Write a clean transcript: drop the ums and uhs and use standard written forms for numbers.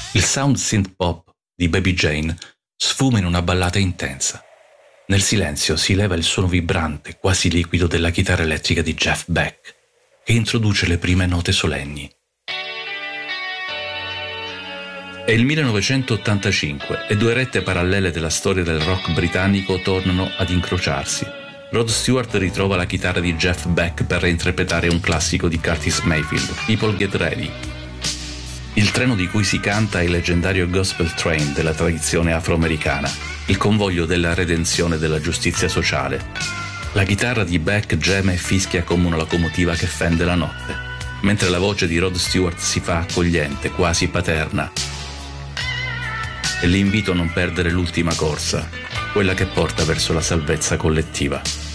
Il sound synth pop di Baby Jane sfuma in una ballata intensa. Nel silenzio si leva il suono vibrante, quasi liquido della chitarra elettrica di Jeff Beck, che introduce le prime note solenni. È il 1985 e due rette parallele della storia del rock britannico tornano ad incrociarsi. Rod Stewart ritrova la chitarra di Jeff Beck per reinterpretare un classico di Curtis Mayfield, People Get Ready. Il treno di cui si canta è il leggendario Gospel Train della tradizione afroamericana, il convoglio della redenzione e della giustizia sociale. La chitarra di Beck geme e fischia come una locomotiva che fende la notte, mentre la voce di Rod Stewart si fa accogliente, quasi paterna. E l'invito a non perdere l'ultima corsa, quella che porta verso la salvezza collettiva.